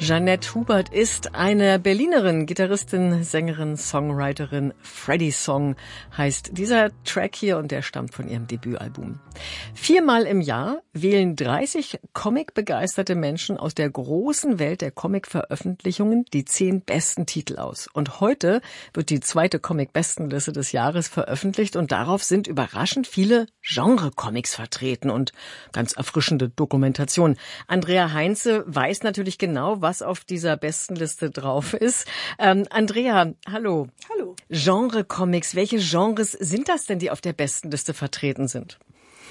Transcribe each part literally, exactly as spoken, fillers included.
Jeanette Hubert ist eine Berlinerin, Gitarristin, Sängerin, Songwriterin. Freddy Song heißt dieser Track hier und der stammt von ihrem Debütalbum. Viermal im Jahr wählen dreißig Comic-begeisterte Menschen aus der großen Welt der Comic-Veröffentlichungen die zehn besten Titel aus. Und heute wird die zweite Comic-Bestenliste des Jahres veröffentlicht und darauf sind überraschend viele Genre-Comics vertreten und ganz erfrischende Dokumentation. Andrea Heinze weiß natürlich genau, was auf dieser Bestenliste drauf ist. Ähm, Andrea, hallo. Hallo. Genre-Comics, welche Genres sind das denn, die auf der Bestenliste vertreten sind?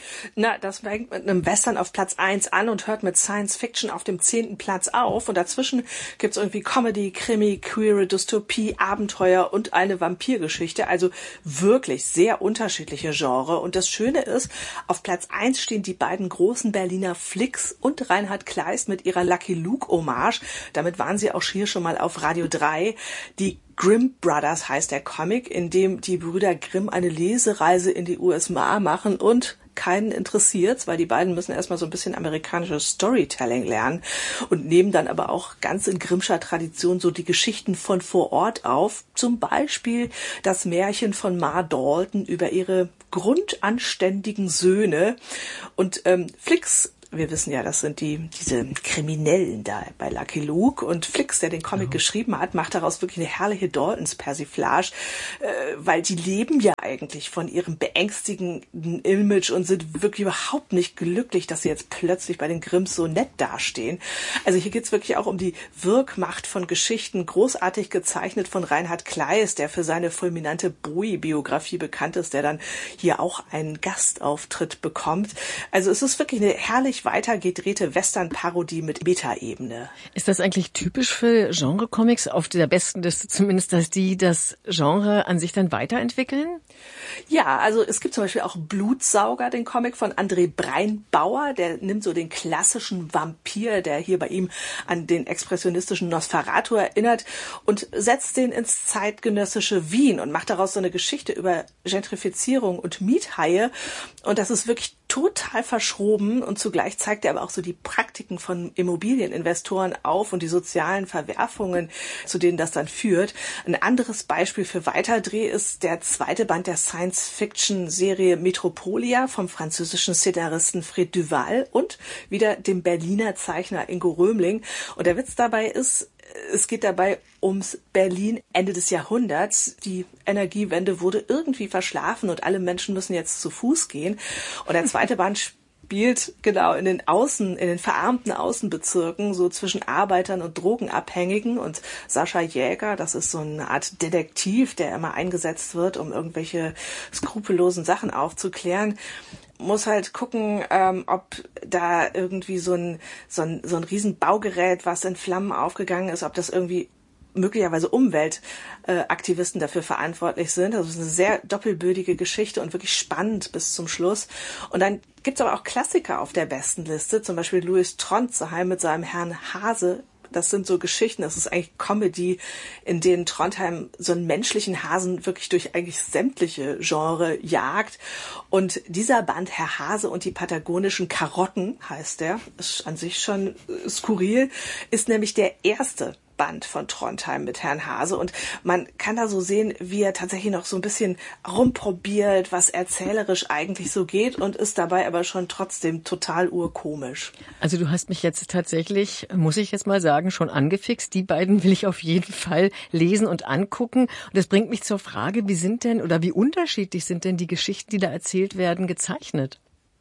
Na, das fängt mit einem Western auf Platz eins an und hört mit Science Fiction auf dem zehnten Platz auf. Und dazwischen gibt's irgendwie Comedy, Krimi, queere Dystopie, Abenteuer und eine Vampirgeschichte. Also wirklich sehr unterschiedliche Genre. Und das Schöne ist, auf Platz eins stehen die beiden großen Berliner Flix und Reinhard Kleist mit ihrer Lucky Luke-Hommage. Damit waren sie auch hier schon mal auf Radio drei. Die Grimm Brothers heißt der Comic, in dem die Brüder Grimm eine Lesereise in die U S A machen und keinen interessiert's, weil die beiden müssen erstmal so ein bisschen amerikanisches Storytelling lernen und nehmen dann aber auch ganz in Grimmscher Tradition so die Geschichten von vor Ort auf. Zum Beispiel das Märchen von Ma Dalton über ihre grundanständigen Söhne. Und ähm, Flix, wir wissen ja, das sind die diese Kriminellen da bei Lucky Luke. Und Flix, der den Comic oh. geschrieben hat, macht daraus wirklich eine herrliche Daltons-Persiflage, äh, weil die leben ja eigentlich von ihrem beängstigenden Image und sind wirklich überhaupt nicht glücklich, dass sie jetzt plötzlich bei den Grimms so nett dastehen. Also hier geht's wirklich auch um die Wirkmacht von Geschichten, großartig gezeichnet von Reinhard Kleist, der für seine fulminante Bowie-Biografie bekannt ist, der dann hier auch einen Gastauftritt bekommt. Also es ist wirklich eine herrlich weiter gedrehte Western-Parodie mit Metaebene. Ist das eigentlich typisch für Genre-Comics auf der Bestenliste zumindest, dass die das Genre an sich dann weiterentwickeln? Ja, also es gibt zum Beispiel auch Blutsauger, den Comic von André Breinbauer. Der nimmt so den klassischen Vampir, der hier bei ihm an den expressionistischen Nosferatu erinnert, und setzt den ins zeitgenössische Wien und macht daraus so eine Geschichte über Gentrifizierung und Miethaie. Und das ist wirklich total verschroben und zugleich zeigt er aber auch so die Praktiken von Immobilieninvestoren auf und die sozialen Verwerfungen, zu denen das dann führt. Ein anderes Beispiel für Weiterdreh ist der zweite Band der Science-Fiction-Serie Metropolia vom französischen Szenaristen Fred Duval und wieder dem Berliner Zeichner Ingo Römling. Und der Witz dabei ist, es geht dabei ums Berlin Ende des Jahrhunderts. Die Energiewende wurde irgendwie verschlafen und alle Menschen müssen jetzt zu Fuß gehen. Und der zweite Band spielt genau in den Außen, in den verarmten Außenbezirken, so zwischen Arbeitern und Drogenabhängigen. Und Sascha Jäger, das ist so eine Art Detektiv, der immer eingesetzt wird, um irgendwelche skrupellosen Sachen aufzuklären, muss halt gucken, ähm, ob da irgendwie so ein, so ein, so ein Riesenbaugerät, was in Flammen aufgegangen ist, ob das irgendwie möglicherweise Umweltaktivisten dafür verantwortlich sind. Also es ist eine sehr doppelbödige Geschichte und wirklich spannend bis zum Schluss. Und dann gibt's aber auch Klassiker auf der Bestenliste, zum Beispiel Louis Trondheim mit seinem Herrn Hase. Das sind so Geschichten, das ist eigentlich Comedy, in denen Trondheim so einen menschlichen Hasen wirklich durch eigentlich sämtliche Genre jagt. Und dieser Band, Herr Hase und die patagonischen Karotten, heißt der, ist an sich schon skurril, ist nämlich der erste Band von Trondheim mit Herrn Hase. Und man kann da so sehen, wie er tatsächlich noch so ein bisschen rumprobiert, was erzählerisch eigentlich so geht und ist dabei aber schon trotzdem total urkomisch. Also du hast mich jetzt tatsächlich, muss ich jetzt mal sagen, schon angefixt. Die beiden will ich auf jeden Fall lesen und angucken. Und das bringt mich zur Frage, wie sind denn oder wie unterschiedlich sind denn die Geschichten, die da erzählt werden, gezeichnet?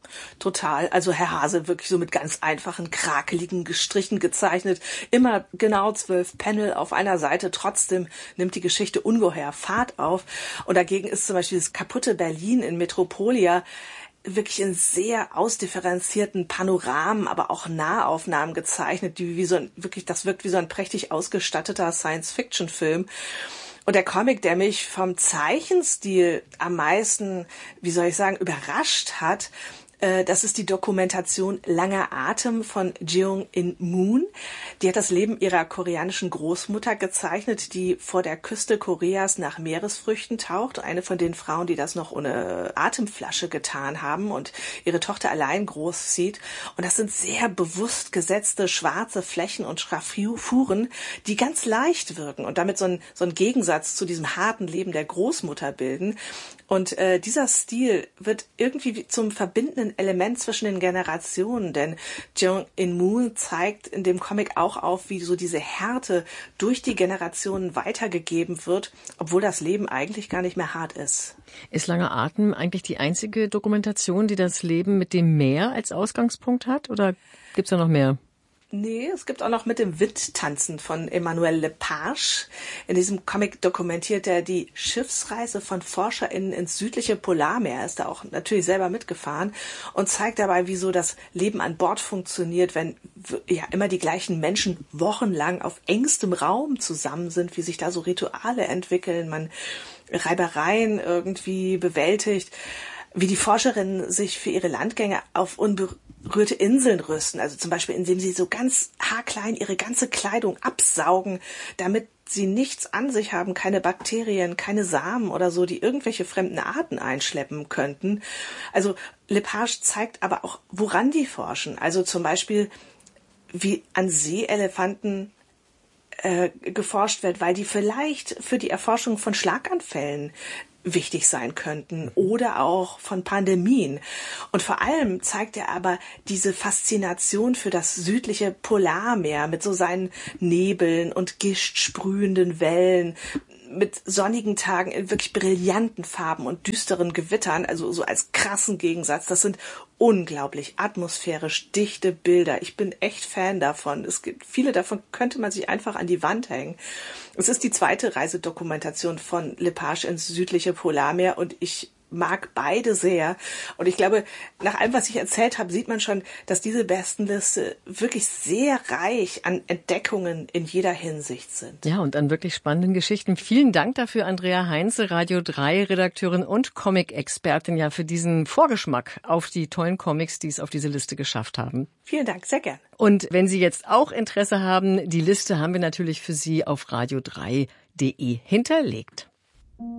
Total. Also Herr Hase wirklich so mit ganz einfachen, krakeligen Gestrichen gezeichnet. Immer genau zwölf Panel auf einer Seite. Trotzdem nimmt die Geschichte ungeheuer Fahrt auf. Und dagegen ist zum Beispiel das kaputte Berlin in Metropolia wirklich in sehr ausdifferenzierten Panoramen, aber auch Nahaufnahmen gezeichnet, die wie so ein, wirklich, das wirkt wie so ein prächtig ausgestatteter Science-Fiction-Film. Und der Comic, der mich vom Zeichenstil am meisten, wie soll ich sagen, überrascht hat, Das ist die Dokumentation Langer Atem von Jeong In-moon. Die hat das Leben ihrer koreanischen Großmutter gezeichnet, die vor der Küste Koreas nach Meeresfrüchten taucht. Eine von den Frauen, die das noch ohne Atemflasche getan haben und ihre Tochter allein großzieht. Und das sind sehr bewusst gesetzte schwarze Flächen und Schraffuren, die ganz leicht wirken und damit so ein, so ein Gegensatz zu diesem harten Leben der Großmutter bilden. Und äh, dieser Stil wird irgendwie zum verbindenden Element zwischen den Generationen, denn Jeong In-moon zeigt in dem Comic auch auf, wie so diese Härte durch die Generationen weitergegeben wird, obwohl das Leben eigentlich gar nicht mehr hart ist. Ist Langer Atem eigentlich die einzige Dokumentation, die das Leben mit dem Meer als Ausgangspunkt hat, oder gibt's da noch mehr? Nee, es gibt auch noch Mit dem Wind tanzen von Emmanuel Lepage. In diesem Comic dokumentiert er die Schiffsreise von ForscherInnen ins südliche Polarmeer. Er ist da auch natürlich selber mitgefahren und zeigt dabei, wie so das Leben an Bord funktioniert, wenn ja immer die gleichen Menschen wochenlang auf engstem Raum zusammen sind, wie sich da so Rituale entwickeln, man Reibereien irgendwie bewältigt, wie die Forscherinnen sich für ihre Landgänge auf unberührte Inseln rüsten, also zum Beispiel indem sie so ganz haarklein ihre ganze Kleidung absaugen, damit sie nichts an sich haben, keine Bakterien, keine Samen oder so, die irgendwelche fremden Arten einschleppen könnten. Also Lepage zeigt aber auch, woran die forschen, also zum Beispiel wie an Seeelefanten äh, geforscht wird, weil die vielleicht für die Erforschung von Schlaganfällen wichtig sein könnten oder auch von Pandemien. Und vor allem zeigt er aber diese Faszination für das südliche Polarmeer mit so seinen Nebeln und gishtsprühenden Wellen, mit sonnigen Tagen in wirklich brillanten Farben und düsteren Gewittern, also so als krassen Gegensatz. Das sind unglaublich atmosphärisch dichte Bilder. Ich bin echt Fan davon. Es gibt viele davon, könnte man sich einfach an die Wand hängen. Es ist die zweite Reisedokumentation von Lepage ins südliche Polarmeer und ich mag beide sehr. Und ich glaube, nach allem, was ich erzählt habe, sieht man schon, dass diese Bestenliste wirklich sehr reich an Entdeckungen in jeder Hinsicht sind. Ja, und an wirklich spannenden Geschichten. Vielen Dank dafür, Andrea Heinze, Radio drei Redakteurin und Comic-Expertin, ja, für diesen Vorgeschmack auf die tollen Comics, die es auf diese Liste geschafft haben. Vielen Dank, sehr gern. Und wenn Sie jetzt auch Interesse haben, die Liste haben wir natürlich für Sie auf radio drei punkt de hinterlegt.